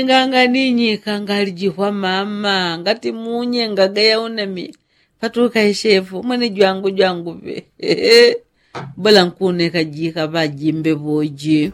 nganga ninyi kangalijihwa mama ngati munye ngagaya unami patuka ishefu mwene jwangu be bola nkune kajika bajimbe boji